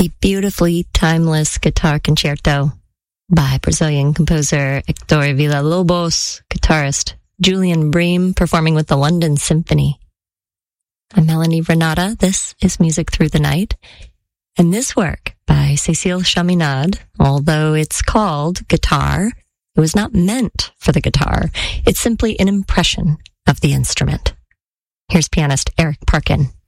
the beautifully timeless guitar concerto by Brazilian composer Hector Villa-Lobos, guitarist Julian Bream performing with the London Symphony. I'm Melanie Renata. This is Music Through the Night. And this work by Cécile Chaminade, although it's called Guitar, it was not meant for the guitar. It's simply an impression of the instrument. Here's pianist Eric Parkin.